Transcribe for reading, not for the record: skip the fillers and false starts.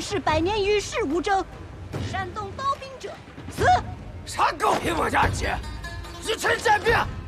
世百年与世无争，煽动刀兵者，死！ 啥狗屁妄家鸡，以臣战兵！